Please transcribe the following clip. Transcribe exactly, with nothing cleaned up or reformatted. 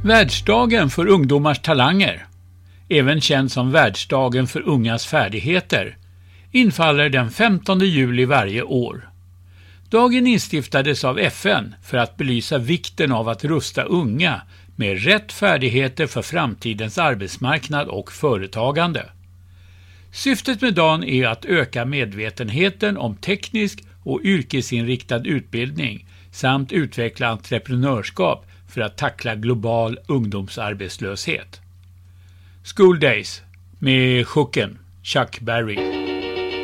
Världsdagen för ungdomars talanger, även känd som Världsdagen för ungas färdigheter, infaller den femtonde juli varje år. Dagen instiftades av F N för att belysa vikten av att rusta unga med rätt färdigheter för framtidens arbetsmarknad och företagande. Syftet med dagen är att öka medvetenheten om teknisk och yrkesinriktad utbildning samt utveckla entreprenörskap för att tackla global ungdomsarbetslöshet. School Days med Chucken, Chuck Berry.